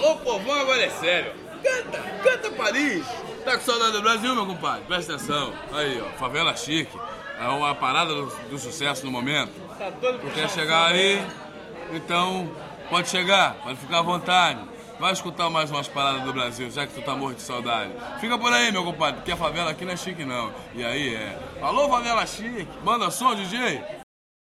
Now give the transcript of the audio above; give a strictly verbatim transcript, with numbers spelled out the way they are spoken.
Alô, povão, agora é sério. Canta, canta Paris. Tá com saudade do Brasil, meu compadre? Presta atenção. Aí, ó, Favela Chique. É uma parada do, do sucesso no momento. Tá doido Tu pra quer puxar um chegar samba, aí? né? Então, pode chegar, pode ficar à vontade. Vai escutar mais umas paradas do Brasil, já que tu tá morto de saudade. Fica por aí, meu compadre, porque a favela aqui não é chique, não. E aí é. Alô, Favela Chique. Manda som, D J.